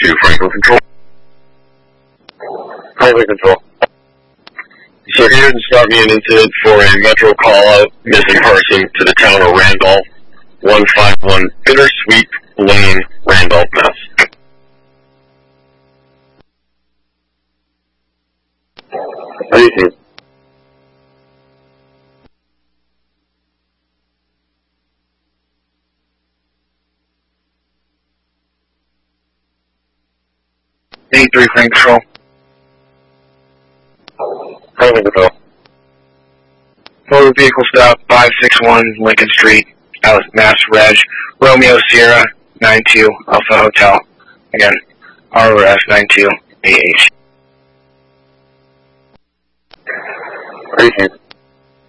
to Franklin Control. Franklin Control. So here to start me an incident for a Metro call-out missing person to the town of Randolph, 151 Bittersweet Lane, Randolph, Mass. Thank you. A3 Franklin Control. Franklin Control. Motor vehicle stop 561 Lincoln Street, Mass Reg, Romeo Sierra 92 Alpha Hotel. Again, ROS 92 AH. Thank you.